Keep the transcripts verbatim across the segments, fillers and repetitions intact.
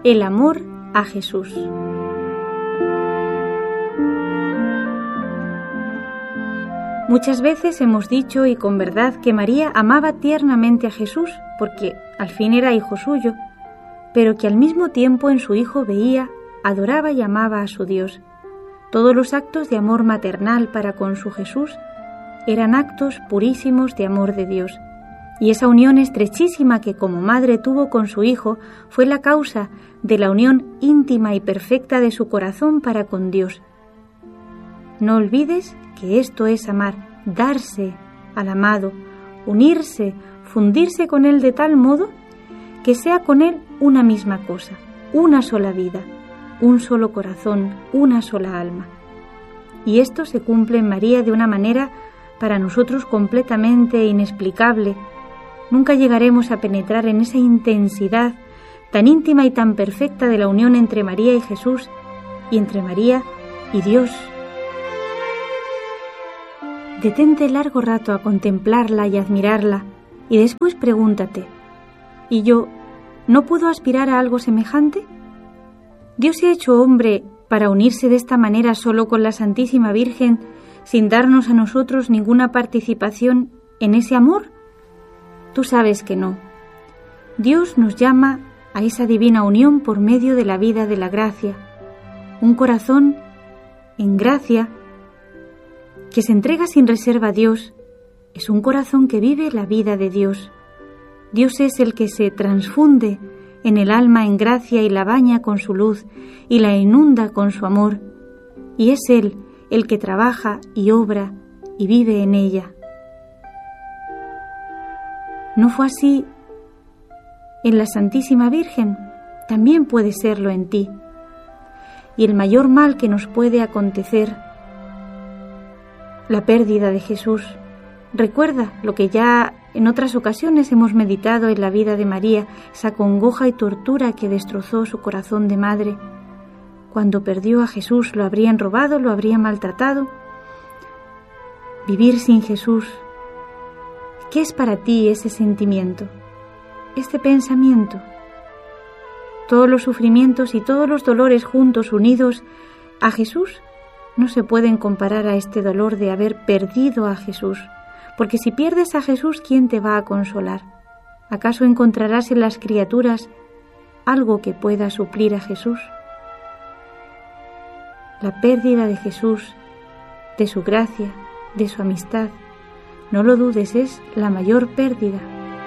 El amor a Jesús. Muchas veces hemos dicho, y con verdad, que María amaba tiernamente a Jesús, porque al fin era hijo suyo, pero que al mismo tiempo en su hijo veía, adoraba y amaba a su Dios. Todos los actos de amor maternal para con su Jesús eran actos purísimos de amor de Dios. Y esa unión estrechísima que como madre tuvo con su hijo fue la causa de la unión íntima y perfecta de su corazón para con Dios. No olvides que esto es amar, darse al amado, unirse, fundirse con él de tal modo que sea con él una misma cosa, una sola vida, un solo corazón, una sola alma. Y esto se cumple en María de una manera para nosotros completamente inexplicable. Nunca llegaremos a penetrar en esa intensidad tan íntima y tan perfecta de la unión entre María y Jesús y entre María y Dios. Detente largo rato a contemplarla y admirarla y después pregúntate, ¿y yo no puedo aspirar a algo semejante? ¿Dios se ha hecho hombre para unirse de esta manera solo con la Santísima Virgen sin darnos a nosotros ninguna participación en ese amor? Tú sabes que no. Dios nos llama a esa divina unión por medio de la vida de la gracia. Un corazón en gracia que se entrega sin reserva a Dios es un corazón que vive la vida de Dios. Dios es el que se transfunde en el alma en gracia y la baña con su luz y la inunda con su amor. Y es Él el que trabaja y obra y vive en ella. ¿No fue así en la Santísima Virgen? También puede serlo en ti. Y el mayor mal que nos puede acontecer, la pérdida de Jesús. Recuerda lo que ya en otras ocasiones hemos meditado en la vida de María, esa congoja y tortura que destrozó su corazón de madre. Cuando perdió a Jesús, lo habrían robado, lo habrían maltratado. Vivir sin Jesús. ¿Qué es para ti ese sentimiento, este pensamiento? Todos los sufrimientos y todos los dolores juntos, unidos a Jesús, no se pueden comparar a este dolor de haber perdido a Jesús. Porque si pierdes a Jesús, ¿quién te va a consolar? ¿Acaso encontrarás en las criaturas algo que pueda suplir a Jesús? La pérdida de Jesús, de su gracia, de su amistad, no lo dudes, es la mayor pérdida.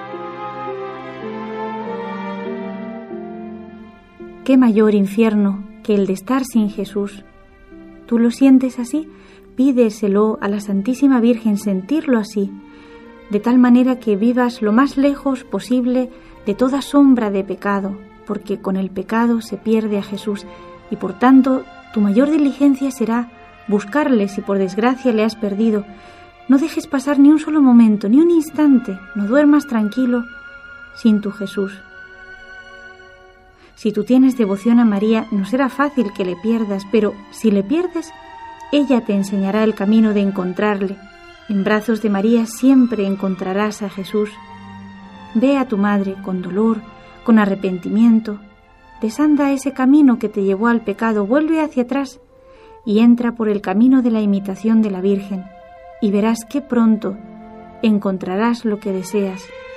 ¿Qué mayor infierno que el de estar sin Jesús? ¿Tú lo sientes así? Pídeselo a la Santísima Virgen, sentirlo así, de tal manera que vivas lo más lejos posible de toda sombra de pecado, porque con el pecado se pierde a Jesús y por tanto tu mayor diligencia será buscarle si por desgracia le has perdido. No dejes pasar ni un solo momento, ni un instante, no duermas tranquilo sin tu Jesús. Si tú tienes devoción a María, no será fácil que le pierdas, pero si le pierdes, ella te enseñará el camino de encontrarle. En brazos de María siempre encontrarás a Jesús. Ve a tu madre con dolor, con arrepentimiento. Desanda ese camino que te llevó al pecado, vuelve hacia atrás y entra por el camino de la imitación de la Virgen. Y verás qué pronto encontrarás lo que deseas.